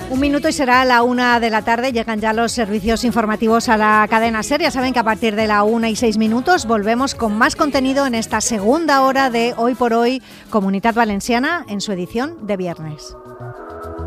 Un minuto y será la 1 de la tarde. Llegan ya los servicios informativos a la cadena SER. Ya saben que a partir de la 1:06 volvemos con más contenido en esta segunda hora de Hoy por Hoy, Comunitat Valenciana, en su edición de viernes.